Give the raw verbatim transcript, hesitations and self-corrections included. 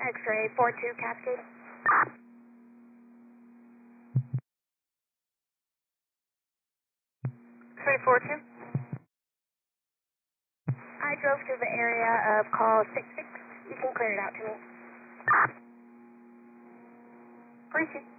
X-ray four two Cascade. X-ray four two. I drove to the area of call six six. You can clear it out to me. Appreciate it.